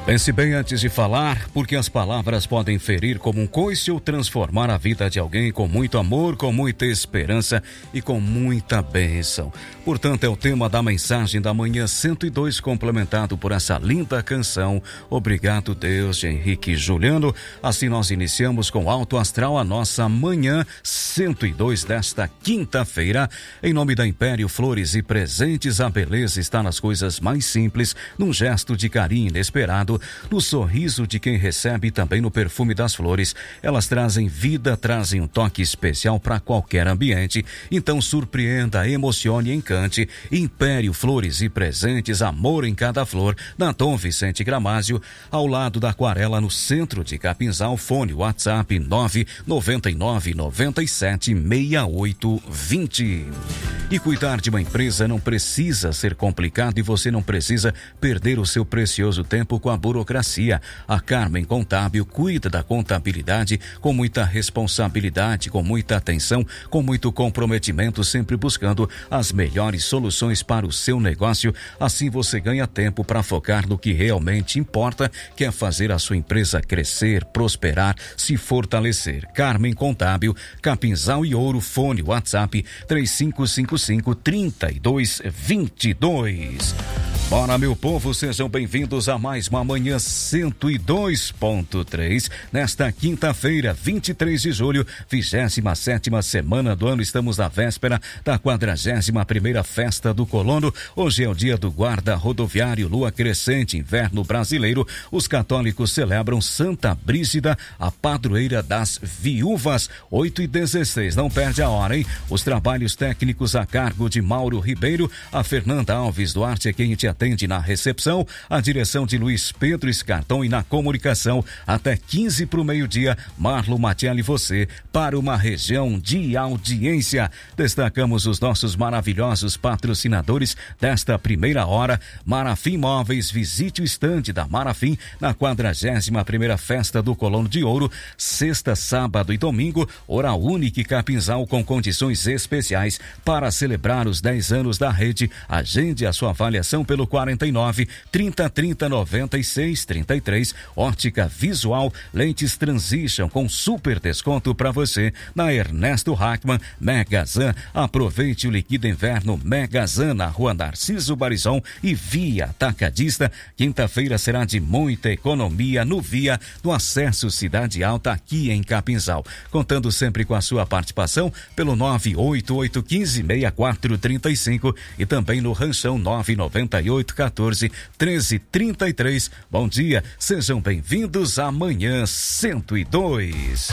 Pense bem antes de falar, porque as palavras podem ferir como um coice ou transformar a vida de alguém com muito amor, com muita esperança e com muita bênção. Portanto, é o tema da mensagem da manhã 102, complementado por essa linda canção Obrigado Deus, de Henrique Juliano. Assim nós iniciamos com Alto Astral a nossa manhã 102 desta quinta-feira. Em nome da Império Flores e Presentes, a beleza está nas coisas mais simples, num gesto de carinho inesperado, no sorriso de quem recebe e também no perfume das flores. Elas trazem vida, trazem um toque especial para qualquer ambiente. Então surpreenda, emocione e encante. Império Flores e Presentes, amor em cada flor, na Dom Vicente Gramásio, ao lado da Aquarela, no centro de Capinzal. Fone WhatsApp 999 97 6820. E cuidar de uma empresa não precisa ser complicado e você não precisa perder o seu precioso tempo com a burocracia. A Carmen Contábil cuida da contabilidade com muita responsabilidade, com muita atenção, com muito comprometimento, sempre buscando as melhores soluções para o seu negócio. Assim você ganha tempo para focar no que realmente importa, que é fazer a sua empresa crescer, prosperar, se fortalecer. Carmen Contábil, Capinzal e Ouro. Fone WhatsApp 3555-3222. Bora, meu povo, sejam bem-vindos a mais uma manhã 102.3. Nesta quinta-feira, 23 de julho, 27ª semana do ano, estamos na véspera da 41ª Festa do Colono. Hoje é o dia do guarda rodoviário, lua crescente, inverno brasileiro. Os católicos celebram Santa Brígida, a padroeira das viúvas. 8h16, não perde a hora, hein? Os trabalhos técnicos a cargo de Mauro Ribeiro. A Fernanda Alves Duarte é quem te atende na recepção, a direção de Luiz Pedro Escartão, e na comunicação até 15 para o meio-dia, Marlo Matielli, você para uma região de audiência. Destacamos os nossos maravilhosos patrocinadores desta primeira hora. Marafim Móveis, visite o estande da Marafim na 41ª Festa do Colono de Ouro, sexta, sábado e domingo. Oral Unique Capinzal, com condições especiais para celebrar os 10 anos da rede. Agende a sua avaliação pelo 49 30 30 96 33. Ótica Visual, lentes Transition com super desconto para você na Ernesto Hackman. Megazan, aproveite o liquido inverno Megazan na Rua Narciso Barizon e Via Atacadista. Quinta-feira será de muita economia no Via, no acesso Cidade Alta, aqui em Capinzal. Contando sempre com a sua participação pelo 988156435 e também no Ranchão 998141333. Bom dia, sejam bem-vindos à manhã 102.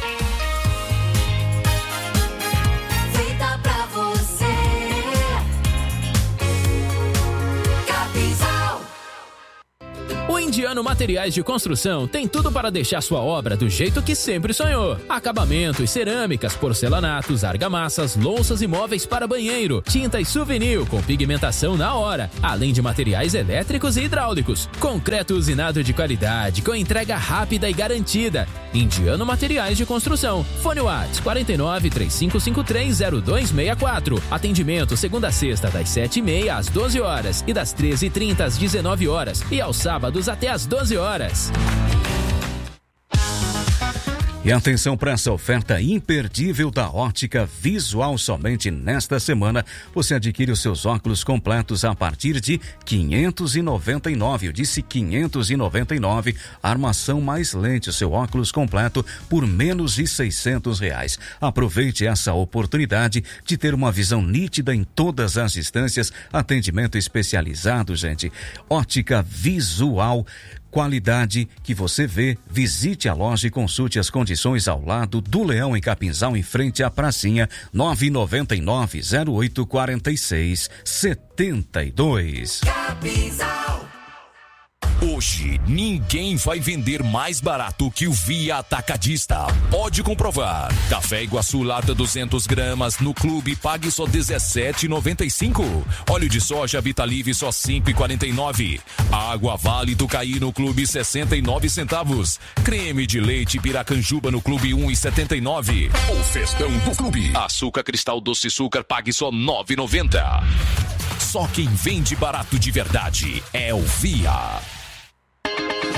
O Indiano Materiais de Construção tem tudo para deixar sua obra do jeito que sempre sonhou. Acabamentos, cerâmicas, porcelanatos, argamassas, louças e móveis para banheiro, tintas Souvenir com pigmentação na hora, além de materiais elétricos e hidráulicos. Concreto usinado de qualidade, com entrega rápida e garantida. Indiano Materiais de Construção. Fone WhatsApp 49 3553 0264. Atendimento segunda a sexta das 7h30 às 12 horas e das 13h30 às 19 horas e aos sábados até às 12 horas. E atenção para essa oferta imperdível da Ótica Visual. Somente nesta semana você adquire os seus óculos completos a partir de 599. Eu disse 599. Armação mais lente, o seu óculos completo por menos de R$600. Aproveite essa oportunidade de ter uma visão nítida em todas as distâncias. Atendimento especializado, gente. Ótica Visual. Qualidade que você vê. Visite a loja e consulte as condições ao lado do Leão, em Capinzal, em frente à pracinha. 999-0846-72. Capinzal. Hoje, ninguém vai vender mais barato que o Via Atacadista. Pode comprovar. Café Iguaçu lata 200 gramas no clube, pague só R$17,95. Óleo de soja Vitalive só R$5,49. Água Vale do Caí no clube 69 centavos. Creme de leite Piracanjuba no clube 1,79. O festão do clube. Açúcar Cristal Doce Açúcar, pague só R$9,90. Só quem vende barato de verdade é o Via.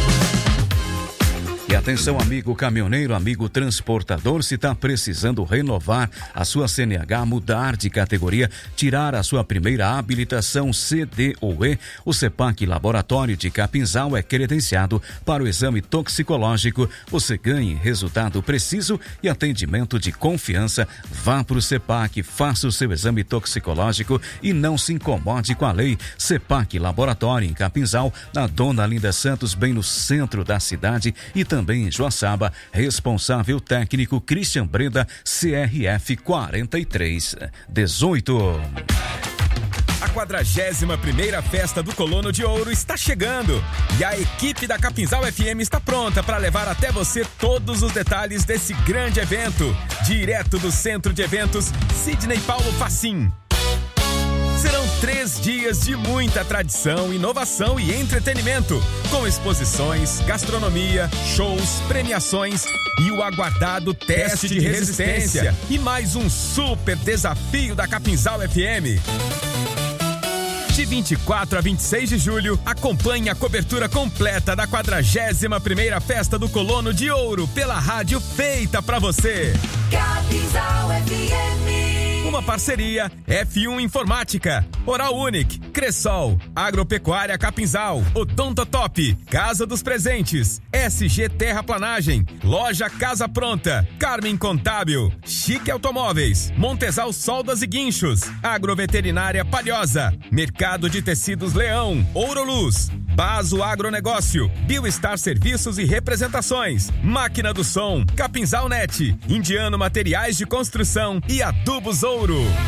E atenção, amigo caminhoneiro, amigo transportador, se está precisando renovar a sua CNH, mudar de categoria, tirar a sua primeira habilitação CD ou E, o CEPAC Laboratório de Capinzal é credenciado para o exame toxicológico. Você ganhe resultado preciso e atendimento de confiança. Vá para o CEPAC, faça o seu exame toxicológico e não se incomode com a lei. CEPAC Laboratório em Capinzal, na Dona Linda Santos, bem no centro da cidade, e também em Joaçaba. Responsável técnico Christian Breda, CRF 4318. A 41ª Festa do Colono de Ouro está chegando e a equipe da Capinzal FM está pronta para levar até você todos os detalhes desse grande evento, direto do Centro de Eventos Sidney Paulo Facim. Serão 3 dias de muita tradição, inovação e entretenimento, com exposições, gastronomia, shows, premiações e o aguardado teste de resistência e mais um super desafio da Capinzal FM. De 24 a 26 de julho, acompanhe a cobertura completa da 41ª Festa do Colono de Ouro pela rádio feita pra você. Capinzal FM. Uma parceria F1 Informática, Oral Unique, Cressol, Agropecuária Capinzal, Odontotop, Casa dos Presentes, SG Terraplanagem, Loja Casa Pronta, Carmen Contábil, Chique Automóveis, Montesal Soldas e Guinchos, Agroveterinária Palhosa, Mercado de Tecidos Leão, Ouroluz, Baso Agronegócio, Biostar Serviços e Representações, Máquina do Som, Capinzal Net, Indiano Materiais de Construção e Adubos Ouro.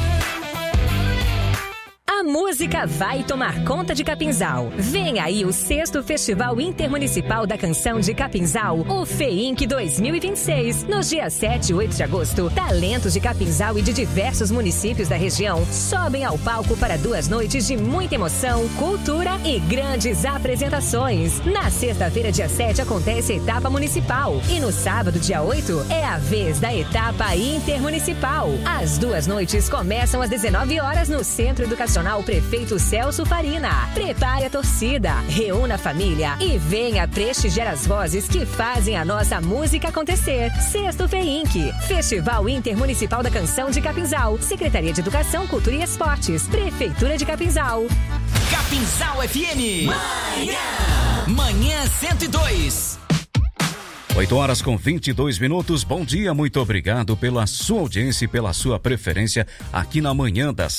A música vai tomar conta de Capinzal. Vem aí o 6º Festival Intermunicipal da Canção de Capinzal, o FEINC 2026. Nos dias 7 e 8 de agosto, talentos de Capinzal e de diversos municípios da região sobem ao palco para 2 noites de muita emoção, cultura e grandes apresentações. Na sexta-feira, dia 7, acontece a etapa municipal. E no sábado, dia 8, é a vez da etapa intermunicipal. As 2 noites começam às 19 horas no Centro Educacional Prefeito Celso Farina. Prepare a torcida, reúna a família e venha prestigiar as vozes que fazem a nossa música acontecer. 6º FEINC, Festival Intermunicipal da Canção de Capinzal, Secretaria de Educação, Cultura e Esportes, Prefeitura de Capinzal. Capinzal FM. Manhã 102. 8 horas com 22 minutos. Bom dia, muito obrigado pela sua audiência e pela sua preferência aqui na manhã da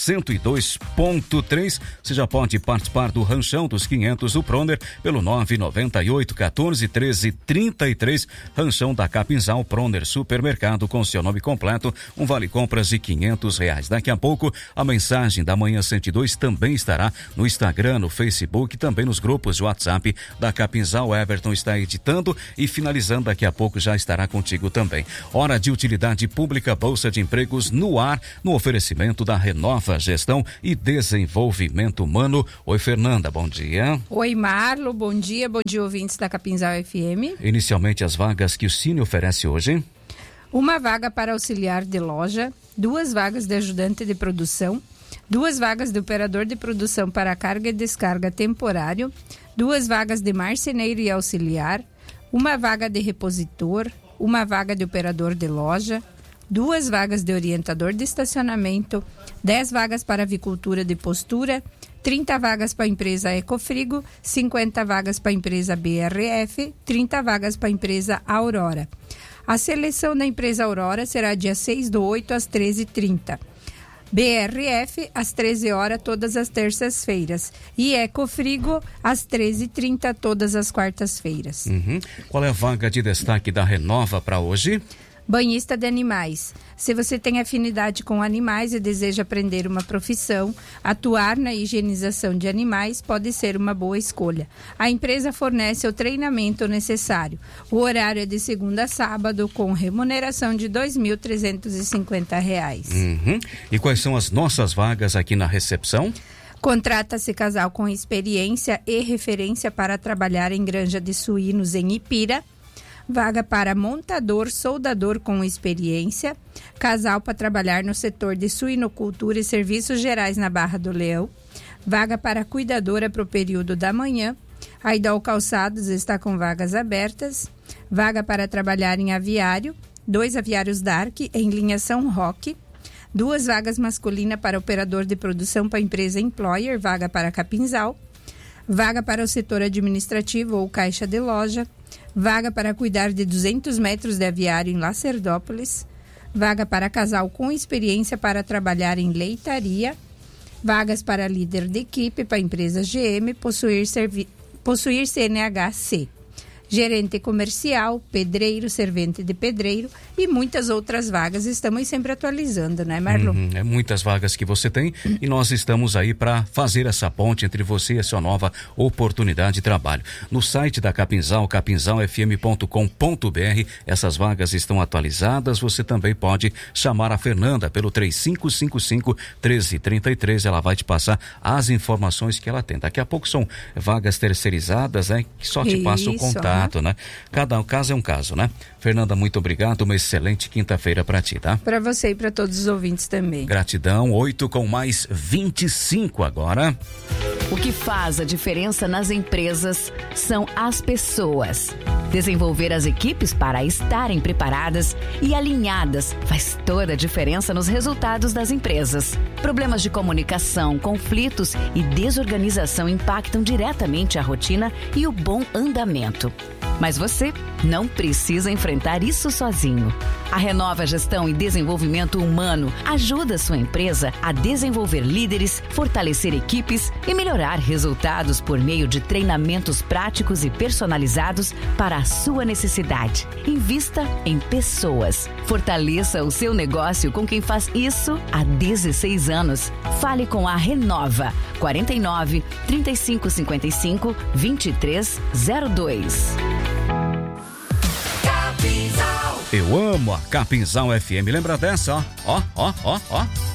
102.3. Você já pode participar do Ranchão dos 500 do Proner pelo 998 14 13 33. Ranchão da Capinzal Proner Supermercado com seu nome completo, um vale compras de R$500. Daqui a pouco a mensagem da manhã 102 também estará no Instagram, no Facebook, também nos grupos de WhatsApp da Capinzal. Everton está editando e finalizando. Daqui a pouco já estará contigo também. Hora de utilidade pública, Bolsa de Empregos no ar, no oferecimento da Renova Gestão e Desenvolvimento Humano. Oi, Fernanda, bom dia. Oi, Marlo, bom dia ouvintes da Capinzal FM. Inicialmente as vagas que o Cine oferece hoje. Uma vaga para auxiliar de loja, 2 vagas de ajudante de produção, 2 vagas de operador de produção para carga e descarga temporário, 2 vagas de marceneiro e auxiliar, 1 vaga de repositor, 1 vaga de operador de loja, 2 vagas de orientador de estacionamento, 10 vagas para avicultura de postura, 30 vagas para a empresa Ecofrigo, 50 vagas para a empresa BRF, 30 vagas para a empresa Aurora. A seleção da empresa Aurora será dia 6/8 às 13h30. BRF às 13 horas todas as terças-feiras e Ecofrigo às 13h30 todas as quartas-feiras. Qual é a vaga de destaque da Renova para hoje? Banhista de animais. Se você tem afinidade com animais e deseja aprender uma profissão, atuar na higienização de animais pode ser uma boa escolha. A empresa fornece o treinamento necessário. O horário é de segunda a sábado, com remuneração de R$ 2.350. E quais são as nossas vagas aqui na recepção? Contrata-se casal com experiência e referência para trabalhar em granja de suínos em Ipira. Vaga para montador, soldador com experiência. Casal para trabalhar no setor de suinocultura e serviços gerais na Barra do Leão. Vaga para cuidadora para o período da manhã. A Idol Calçados está com vagas abertas. Vaga para trabalhar em aviário, 2 aviários Dark em linha São Roque. 2 vagas masculina para operador de produção para a empresa Employer, vaga para Capinzal. Vaga para o setor administrativo ou caixa de loja. Vaga para cuidar de 200 metros de aviário em Lacerdópolis. Vaga para casal com experiência para trabalhar em leitaria. Vagas para líder de equipe para empresas GM, possuir CNH-C. Gerente comercial, pedreiro, servente de pedreiro e muitas outras vagas. Estamos sempre atualizando, não é, Marlon? Muitas vagas que você tem e nós estamos aí para fazer essa ponte entre você e a sua nova oportunidade de trabalho. No site da Capinzal, capinzalfm.com.br, essas vagas estão atualizadas. Você também pode chamar a Fernanda pelo 3555-1333. Ela vai te passar as informações que ela tem. Daqui a pouco são vagas terceirizadas, né? Que só te passa o contato. Né? Cada caso é um caso, né? Fernanda, muito obrigado, uma excelente quinta-feira para ti, tá? Para você e para todos os ouvintes também. Gratidão, 8:25 agora. O que faz a diferença nas empresas são as pessoas. Desenvolver as equipes para estarem preparadas e alinhadas faz toda a diferença nos resultados das empresas. Problemas de comunicação, conflitos e desorganização impactam diretamente a rotina e o bom andamento. Mas você não precisa enfrentar isso sozinho. A Renova Gestão e Desenvolvimento Humano ajuda a sua empresa a desenvolver líderes, fortalecer equipes e melhorar resultados por meio de treinamentos práticos e personalizados para a sua necessidade. Invista em pessoas. Fortaleça o seu negócio com quem faz isso há 16 anos. Fale com a Renova. 49 3555 2302. Eu amo a Capinzal FM. Lembra dessa, ó? Ó.